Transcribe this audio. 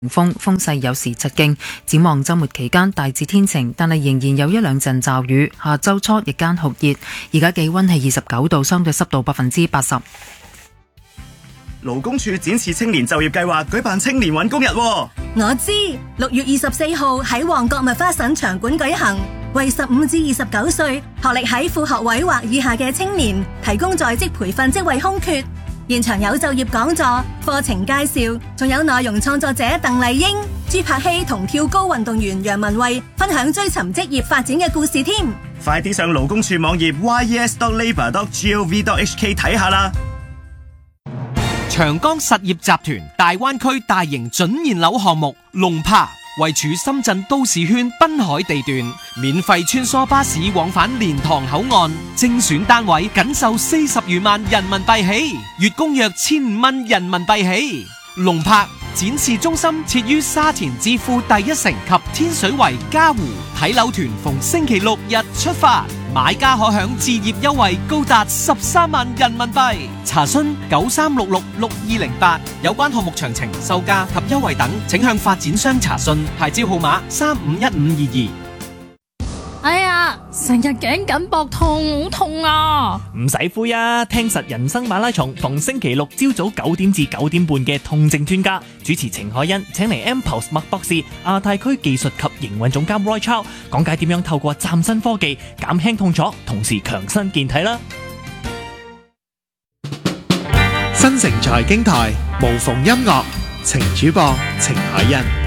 風勢有時疾勁。展望周末期間大致天晴，但係仍然有一兩陣驟雨。下周初日間酷熱，而家氣溫係29度，相對濕度80%。 勞工處展翅青年就業計劃舉辦青年搵工日。 我知，6月24號喺旺角麥花臣場館舉行，為15至29歲學歷喺副學位或以下嘅青年提供在職培訓職位空缺。現場有就業講座、課程介紹，仲有內容創作者鄧麗英、朱柏希同跳高運動員楊文慧分享追尋職業發展嘅故事添。 快啲上勞工處網頁 yes.labour.gov.hk 睇下啦。 長江實業集團大灣區大型準現樓項目龍柏，位處深圳都市圈濱海地段，免費穿梭巴士往返蓮塘口岸，精選單位僅售40餘萬人民幣起，月供約1500蚊人民幣起。龍柏展示中心設於沙田置富第一城及天水圍嘉湖，睇樓團逢星期六日出發，買家可享置業優惠高達13萬人民幣。查詢93666208，有關項目詳情、售價及優惠等，請向發展商查詢。牌照號碼351522。 哎呀，成日頸緊膊痛，好痛啊！ 唔使灰啊，聽實人生馬拉松，逢星期六朝早9點至9點半嘅痛症專家主持程海欣，請嚟 Mpulse 麥博士、亞太區技術及營運總監 Roy Chow 講解點樣透過嶄新科技減輕痛楚，同時強身健體啦。 新城財經台無縫音樂，程主播程海欣。